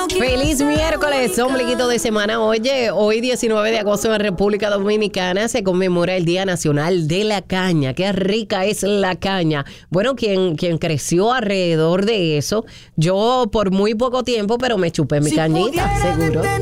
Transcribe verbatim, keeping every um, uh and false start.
Feliz miércoles, ombliguito de semana. Oye, hoy diecinueve de agosto en República Dominicana se conmemora el Día Nacional de la Caña. Qué rica es la caña. Bueno, quien, quien creció alrededor de eso, yo por muy poco tiempo, pero me chupé mi si cañita, seguro.